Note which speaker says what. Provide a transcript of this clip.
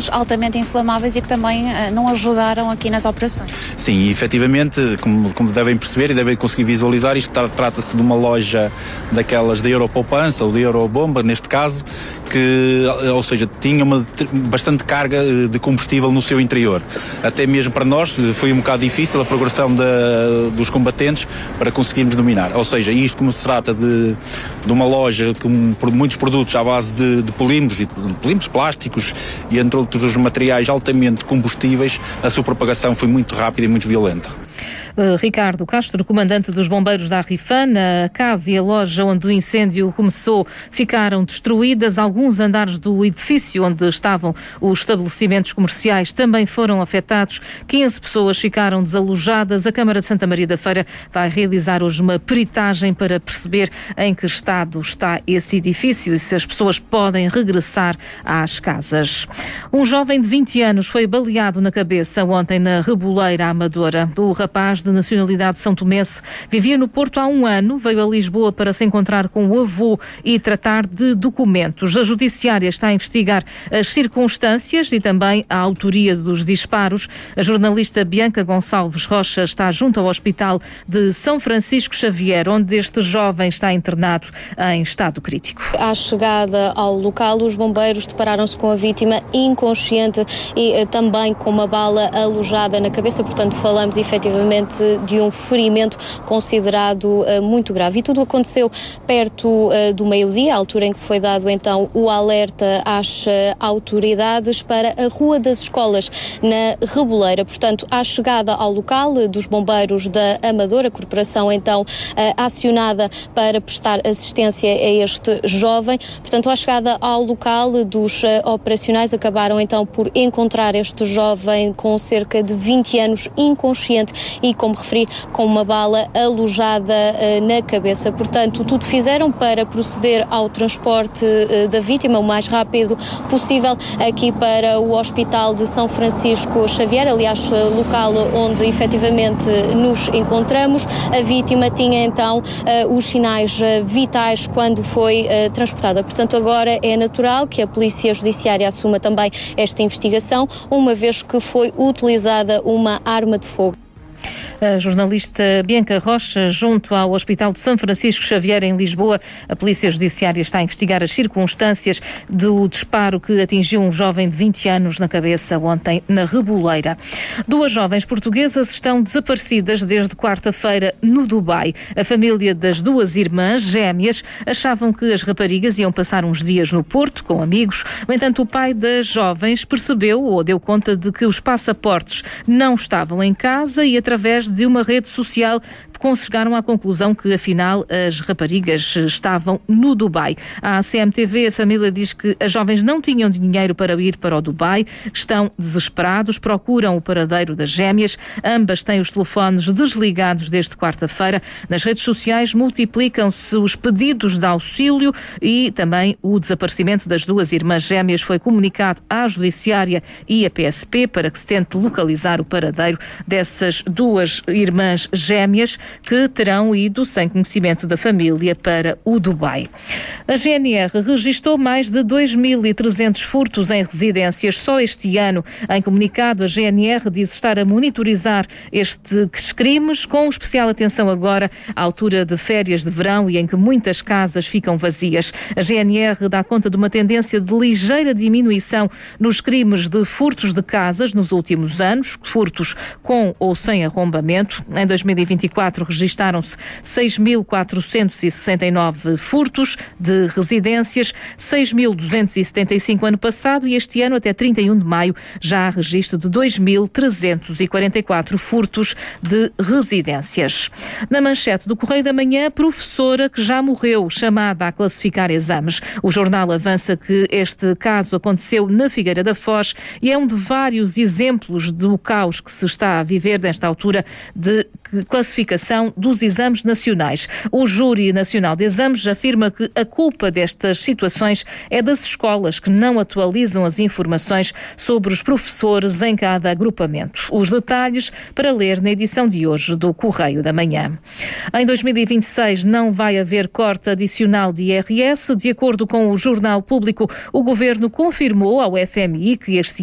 Speaker 1: compostos altamente inflamáveis e que também não ajudaram aqui nas operações.
Speaker 2: Sim, e efetivamente, como devem perceber e devem conseguir visualizar, isto trata-se de uma loja daquelas de Europoupança ou de Eurobomba, neste caso, que, ou seja, tinha bastante carga de combustível no seu interior. Até mesmo para nós foi um bocado difícil a progressão dos combatentes para conseguirmos dominar. Ou seja, isto como se trata de uma loja com muitos produtos à base de polímeros, plásticos e entre outros materiais altamente combustíveis, a sua propagação foi muito rápida e muito violenta.
Speaker 3: Ricardo Castro, comandante dos bombeiros da Arrifan, a cave e a loja onde o incêndio começou ficaram destruídas. Alguns andares do edifício onde estavam os estabelecimentos comerciais também foram afetados. 15 pessoas ficaram desalojadas. A Câmara de Santa Maria da Feira vai realizar hoje uma peritagem para perceber em que estado está esse edifício e se as pessoas podem regressar às casas. Um jovem de 20 anos foi baleado na cabeça ontem na Reboleira Amadora. O rapaz de nacionalidade são-tomense vivia no Porto há 1 ano, veio a Lisboa para se encontrar com o avô e tratar de documentos. A Judiciária está a investigar as circunstâncias e também a autoria dos disparos. A jornalista Bianca Gonçalves Rocha está junto ao Hospital de São Francisco Xavier, onde este jovem está internado em estado crítico.
Speaker 4: À chegada ao local, os bombeiros depararam-se com a vítima inconsciente e também com uma bala alojada na cabeça, portanto falamos efetivamente de um ferimento considerado muito grave. E tudo aconteceu perto do meio-dia, a altura em que foi dado então o alerta às autoridades para a Rua das Escolas, na Reboleira. Portanto, à chegada ao local dos bombeiros da Amadora, a corporação então acionada para prestar assistência a este jovem. Portanto, à chegada ao local dos operacionais acabaram então por encontrar este jovem com cerca de 20 anos inconsciente e, como referi, com uma bala alojada na cabeça. Portanto, tudo fizeram para proceder ao transporte da vítima o mais rápido possível aqui para o Hospital de São Francisco Xavier, aliás, local onde efetivamente nos encontramos. A vítima tinha então os sinais vitais quando foi transportada. Portanto, agora é natural que a Polícia Judiciária assuma também esta investigação, uma vez que foi utilizada uma arma de fogo.
Speaker 3: A jornalista Bianca Rocha, junto ao Hospital de São Francisco Xavier, em Lisboa. A Polícia Judiciária está a investigar as circunstâncias do disparo que atingiu um jovem de 20 anos na cabeça ontem na Reboleira. 2 jovens portuguesas estão desaparecidas desde quarta-feira no Dubai. A família das 2 irmãs gêmeas achavam que as raparigas iam passar uns dias no Porto com amigos. No entanto, o pai das jovens percebeu ou deu conta de que os passaportes não estavam em casa e, através de uma rede social, chegaram à conclusão que, afinal, as raparigas estavam no Dubai. À CMTV, a família diz que as jovens não tinham dinheiro para ir para o Dubai, estão desesperados, procuram o paradeiro das gêmeas. Ambas têm os telefones desligados desde quarta-feira. Nas redes sociais multiplicam-se os pedidos de auxílio e também o desaparecimento das 2 irmãs gêmeas foi comunicado à Judiciária e à PSP para que se tente localizar o paradeiro dessas 2 irmãs gêmeas que terão ido, sem conhecimento da família, para o Dubai. A GNR registrou mais de 2.300 furtos em residências só este ano. Em comunicado, a GNR diz estar a monitorizar estes crimes, com especial atenção agora à altura de férias de verão e em que muitas casas ficam vazias. A GNR dá conta de uma tendência de ligeira diminuição nos crimes de furtos de casas nos últimos anos, furtos com ou sem arrombamento. Em 2024, registaram-se 6.469 furtos de residências, 6.275 ano passado e este ano, até 31 de maio, já há registro de 2.344 furtos de residências. Na manchete do Correio da Manhã, professora que já morreu, chamada a classificar exames. O jornal avança que este caso aconteceu na Figueira da Foz e é um de vários exemplos do caos que se está a viver nesta altura de classificação dos exames nacionais. O Júri Nacional de Exames afirma que a culpa destas situações é das escolas que não atualizam as informações sobre os professores em cada agrupamento. Os detalhes para ler na edição de hoje do Correio da Manhã. Em 2026 não vai haver corte adicional de IRS. De acordo com o Jornal Público, o Governo confirmou ao FMI que este